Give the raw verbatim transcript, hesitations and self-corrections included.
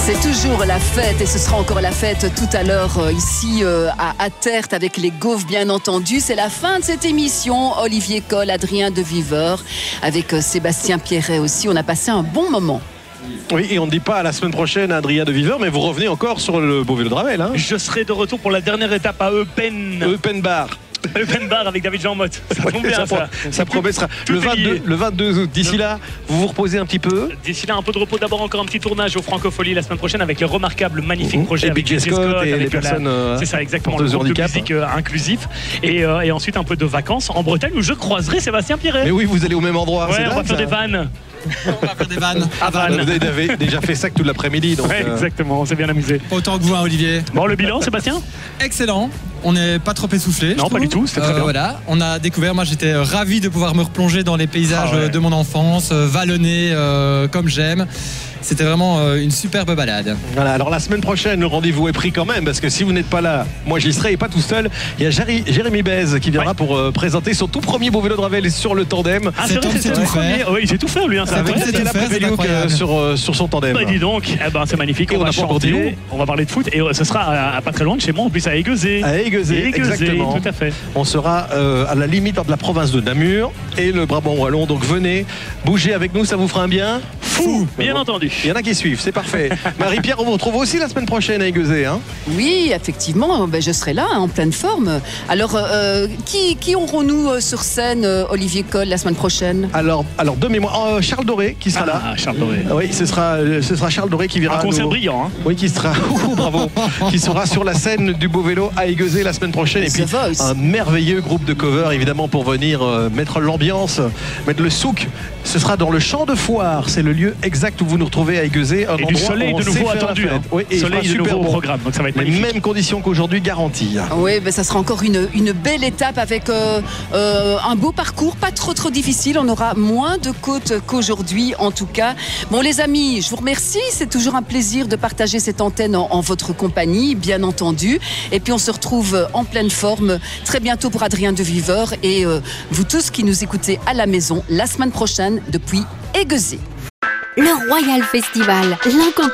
C'est toujours la fête et ce sera encore la fête tout à l'heure euh, ici euh, à Attert avec les Gauves bien entendu. C'est la fin de cette émission. Olivier Coll, Adrien de Viveur avec euh, Sébastien Pierret aussi. On a passé un bon moment. Oui, et on ne dit pas à la semaine prochaine Adrien de Viveur, mais vous revenez encore sur le beau vélo de Ravel. Hein. Je serai de retour pour la dernière étape à Eupen. Eupen Bar. Eupen Bar avec David Jean Motte. Ça tombe bien, ça. ça. Ça promet sera le vingt-deux, le vingt-deux août. D'ici là, vous vous reposez un petit peu. D'ici là, un peu de repos. D'abord, encore un petit tournage au Francophonie la semaine prochaine avec le remarquable, magnifique mmh. projet et avec B J Scott, Scott et les personnes. La... C'est ça, exactement. Le groupe de musique euh, inclusif. Et, euh, et ensuite, un peu de vacances en Bretagne où je croiserai Sébastien Pierret. Mais oui, vous allez au même endroit. Ouais, on va dingue, faire ça. des vannes. On va faire des vannes. À Vannes. Vous avez déjà fait ça que toute l'après-midi. Donc ouais, exactement, on s'est bien amusé. Autant que vous, hein, Olivier. Bon, le bilan, Sébastien? Excellent. On n'est pas trop essoufflé. Non, pas du tout, c'était très euh, bien. Voilà, on a découvert, moi j'étais ravi de pouvoir me replonger dans les paysages ah ouais. de mon enfance, euh, vallonner euh, comme j'aime. C'était vraiment euh, une superbe balade. Voilà, alors la semaine prochaine, le rendez-vous est pris quand même, parce que si vous n'êtes pas là, moi j'y serai et pas tout seul. Il y a Jéry, Jérémy Bèze qui viendra ouais. pour euh, présenter son tout premier beau vélo de Ravel sur le tandem. Ah, c'est vrai, c'est tout premier. Oui, il sait tout faire lui. Hein, c'est avec la Prévéliuk sur, euh, sur son tandem. Bah, dis donc, eh ben, c'est magnifique. Et on, on va chanter, on va parler de foot et ce sera à, à pas très loin de chez moi, en plus à Aiguezé. À Aiguezé, exactement. Tout à fait. On sera euh, à la limite de la province de Namur et le Brabant wallon. Donc venez, bougez avec nous, ça vous fera un bien fou, bien bon. entendu. Il y en a qui suivent, c'est parfait. Marie-Pierre, on vous retrouve aussi la semaine prochaine à Aiguezé. Hein oui, effectivement, ben, je serai là, hein, en pleine forme. Alors, euh, qui, qui aurons-nous sur scène, euh, Olivier Coll, la semaine prochaine? Alors, alors de mémoire, euh, Charles Doré qui sera ah, là. Ah, Charles Doré. Oui, ce sera, ce sera Charles Doré qui viendra. Un concert nous... brillant. Hein. Oui, qui sera, bravo, qui sera sur la scène du beau vélo à Aiguezé la semaine prochaine. Et puis, un merveilleux groupe de covers, évidemment, pour venir euh, mettre l'ambiance, mettre le souk. Ce sera dans le champ de foire. C'est le lieu exact où vous nous retrouvez à Aiguezé. Un et du soleil de nouveau attendu. Hein. Oui, et soleil de nouveau au programme. Donc ça va être les magnifique. mêmes conditions qu'aujourd'hui garanties. Oui, ben ça sera encore une, une belle étape avec euh, euh, un beau parcours, pas trop trop difficile. On aura moins de côtes qu'aujourd'hui, en tout cas. Bon, les amis, je vous remercie. C'est toujours un plaisir de partager cette antenne en, en votre compagnie, bien entendu. Et puis on se retrouve en pleine forme très bientôt pour Adrien de Viveur et euh, vous tous qui nous écoutez à la maison la semaine prochaine depuis Aiguezé. Le Royal Festival, l'incontournable.